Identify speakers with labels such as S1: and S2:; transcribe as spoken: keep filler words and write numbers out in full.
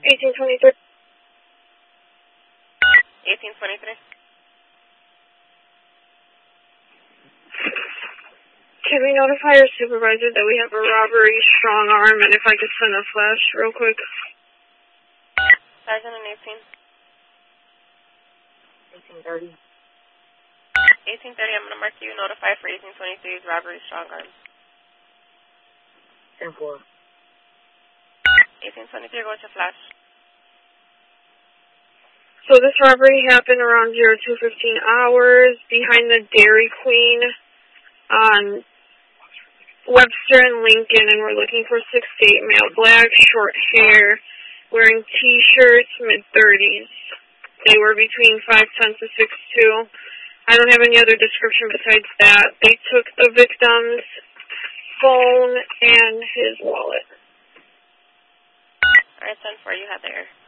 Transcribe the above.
S1: eighteen twenty-three.
S2: eighteen twenty-three.
S1: Can we notify our supervisor that we have a robbery strong arm, and if I could send a flash real quick?
S2: Sergeant and eighteen.
S3: eighteen thirty.
S2: eighteen thirty, I'm going to mark you notify for eighteen twenty-three's robbery strong arm.
S3: ten four.
S2: eighteen twenty-three, go to flash.
S1: So this robbery happened around zero two fifteen hours behind the Dairy Queen on Webster and Lincoln, and we're looking for six to eight male, black, short hair, wearing T-shirts, mid-thirties. They were between five ten to six two. I don't have any other description besides that. They took the victim's phone and his wallet.
S2: All right, ten four, you had the air.